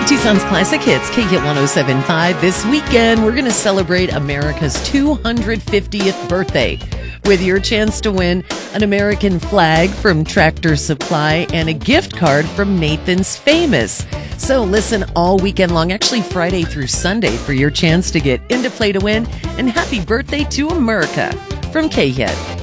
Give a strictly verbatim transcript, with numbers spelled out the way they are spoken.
Tucson's Classic Hits, K Hit one oh seven point five. This weekend, we're going to celebrate America's two hundred fiftieth birthday with your chance to win an American flag from Tractor Supply and a gift card from Nathan's Famous. So listen all weekend long, actually Friday through Sunday, for your chance to get into play to win. And happy birthday to America from K Hit.